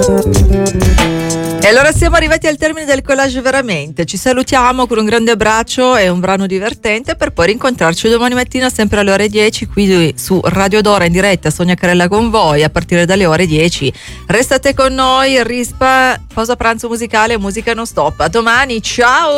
E allora siamo arrivati al termine del collage veramente, ci salutiamo con un grande abbraccio e un brano divertente per poi rincontrarci domani mattina sempre alle ore 10 qui su Radio Dora in diretta Sonia Carella con voi a partire dalle ore 10. Restate con noi, Rispa, pausa pranzo musicale, musica non stop. A domani, ciao!